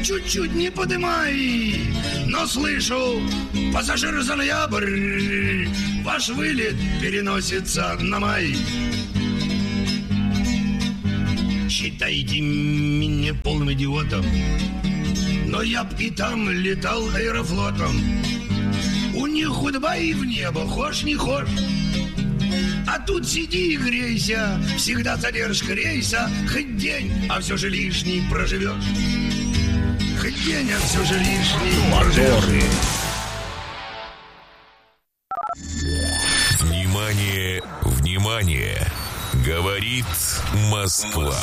чуть-чуть не подымай. Но слышу, пассажир за ноябрь, ваш вылет переносится на май. Считайте меня полным идиотом, но я б и там летал аэрофлотом. У них худба и в небо, хошь не хошь. А тут сиди и грейся, всегда задержка рейса. Хоть день, а все же лишний проживешь. Хоть день, а все же лишний проживешь. Внимание, внимание! Говорит Москва.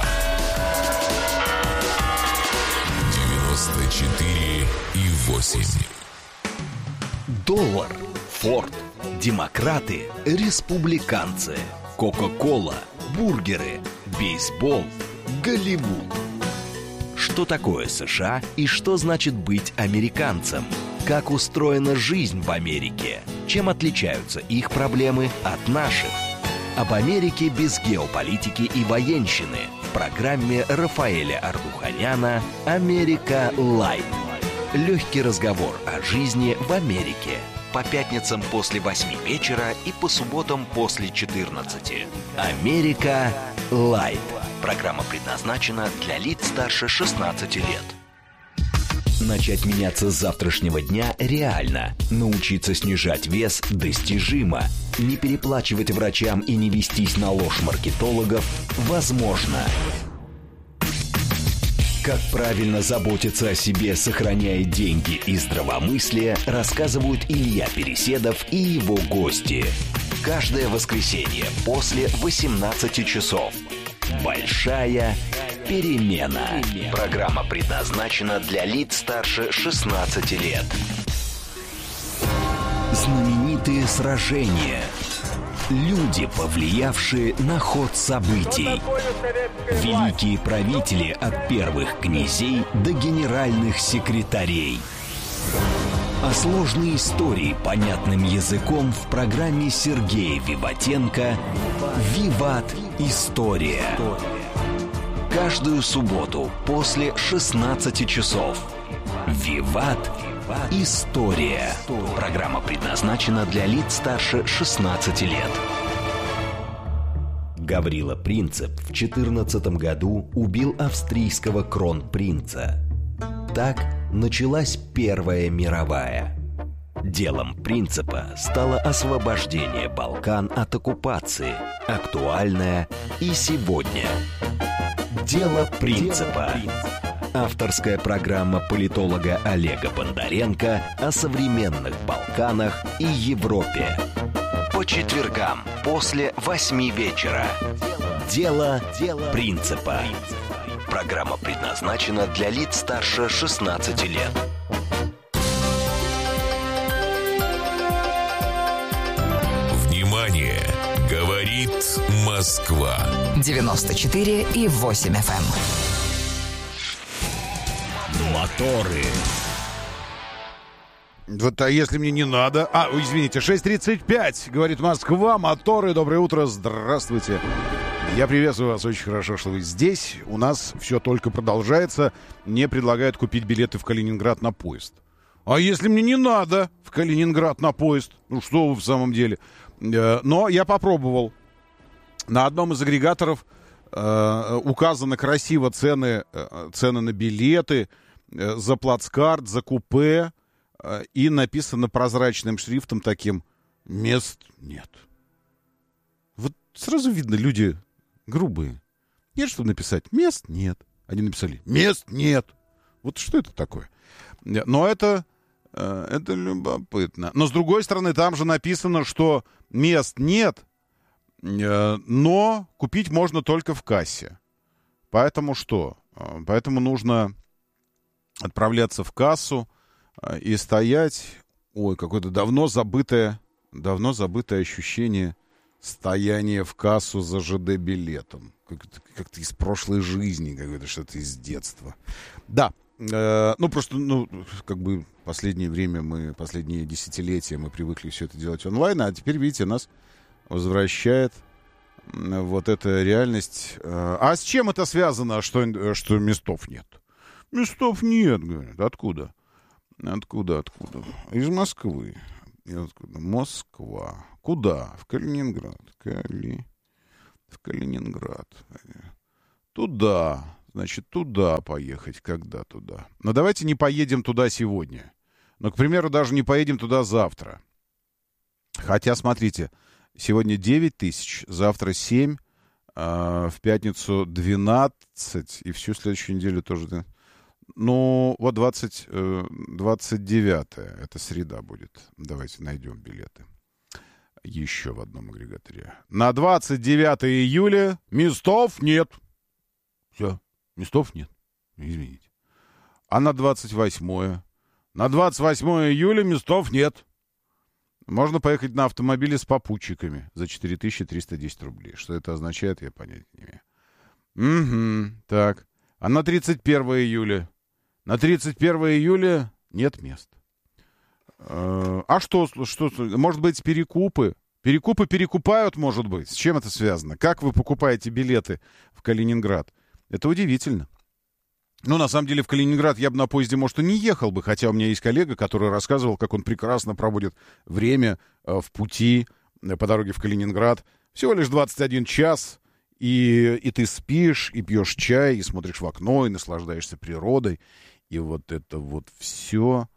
94,8. Доллар, Форд, демократы, республиканцы, Кока-кола, бургеры, бейсбол, Голливуд. Что такое США и что значит быть американцем? Как устроена жизнь в Америке? Чем отличаются их проблемы от наших? Об Америке без геополитики и военщины в программе Рафаэля Ардуханяна «Америка Лайт». Легкий разговор о жизни в Америке. По пятницам после 8 вечера и по субботам после 14. «Америка Лайт». Программа предназначена для лиц старше 16 лет. Начать меняться с завтрашнего дня реально. Научиться снижать вес достижимо. Не переплачивать врачам и не вестись на ложь маркетологов возможно. Как правильно заботиться о себе, сохраняя деньги и здравомыслие, рассказывают Илья Переседов и его гости. Каждое воскресенье после 18 часов. Большая перемена. Программа предназначена для лиц старше 16 лет. Знаменитые сражения. Люди, повлиявшие на ход событий. Великие правители от первых князей до генеральных секретарей. А сложные истории понятным языком в программе Сергея Виватенко «Виват. История». Каждую субботу после 16 часов. «Виват. История». Программа предназначена для лиц старше 16 лет. Гаврила Принцип в 14 году убил австрийского кронпринца. Так началась Первая мировая. Делом Принципа стало освобождение Балкан от оккупации, актуальное и сегодня. Дело Принципа. Авторская программа политолога Олега Бондаренко о современных Балканах и Европе. По четвергам после 8 вечера. Дело Принципа. Программа предназначена для лиц старше 16 лет. Внимание! Говорит Москва. 94,8 FM. Моторы. Вот, а если мне не надо... извините, 6:35, говорит Москва, моторы, доброе утро, здравствуйте. Я приветствую вас, очень хорошо, что вы здесь. У нас все только продолжается. Мне предлагают купить билеты в Калининград на поезд. А если мне не надо в Калининград на поезд? Ну что вы в самом деле? Но я попробовал. На одном из агрегаторов указаны красиво цены на билеты, за плацкарт, за купе. И написано прозрачным шрифтом таким: мест нет. Вот сразу видно, люди грубые. Нет, что написать мест нет. Они написали мест нет. Вот что это такое? Но это любопытно. Но с другой стороны, там же написано, что мест нет, но купить можно только в кассе. Поэтому что? Поэтому нужно отправляться в кассу и стоять. Ой, какое-то давно забытое ощущение стояния в кассу за ЖД-билетом. Как-то из прошлой жизни, какое-то что-то из детства. Да, последнее время последние десятилетия мы привыкли все это делать онлайн, а теперь, видите, нас возвращает вот эта реальность. А с чем это связано, что местов нет? Местов нет, говорят. Откуда? Откуда? Из Москвы. Откуда? Москва. Куда? В Калининград. В Калининград. Туда. Значит, туда поехать. Когда туда? Но давайте не поедем туда сегодня. Но, к примеру, даже не поедем туда завтра. Хотя, смотрите, сегодня 9 тысяч, завтра 7, в пятницу 12, и всю следующую неделю тоже. Ну, вот 29-е, это среда будет. Давайте найдем билеты. Еще в одном агрегаторе. На 29 июля местов нет. Все, местов нет. Извините. А на 28-е? На 28 июля местов нет. Можно поехать на автомобиле с попутчиками за 4310 рублей. Что это означает, я понять не имею. Так. А на 31 июля? На 31 июля нет мест. А что? Может быть, перекупы? Перекупы перекупают, может быть. С чем это связано? Как вы покупаете билеты в Калининград? Это удивительно. Ну, на самом деле, в Калининград я бы на поезде, может, и не ехал бы, хотя у меня есть коллега, который рассказывал, как он прекрасно проводит время в пути по дороге в Калининград. Всего лишь 21 час, и ты спишь, и пьешь чай, и смотришь в окно, и наслаждаешься природой. И вот это вот все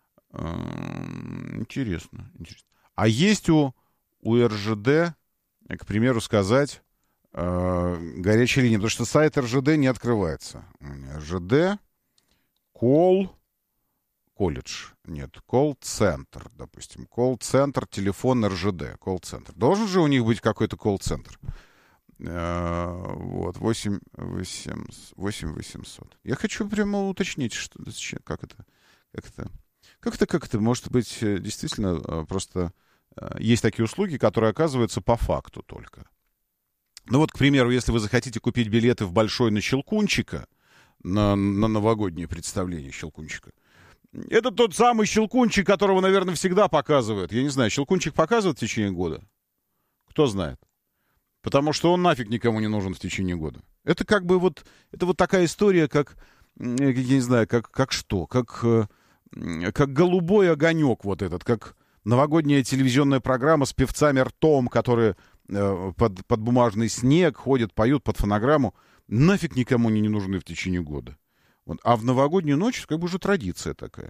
интересно. А есть у РЖД, к примеру, сказать... горячая линия, потому что сайт РЖД не открывается. РЖД, колледж, нет, колл-центр, допустим, колл-центр, телефон РЖД, колл-центр. Должен же у них быть какой-то колл-центр. Вот, 8800. Я хочу прямо уточнить, как это, может быть, действительно просто есть такие услуги, которые оказываются по факту только. Ну вот, к примеру, если вы захотите купить билеты в Большой на Щелкунчика, на новогоднее представление Щелкунчика, это тот самый Щелкунчик, которого, наверное, всегда показывают. Я не знаю, Щелкунчик показывают в течение года? Кто знает? Потому что он нафиг никому не нужен в течение года. Это как бы вот, это вот такая история, как, я не знаю, как голубой огонек вот этот, как новогодняя телевизионная программа с певцами ртом, которые... под бумажный снег, ходят, поют под фонограмму, нафиг никому не нужны в течение года. Вот. А в новогоднюю ночь как бы уже традиция такая.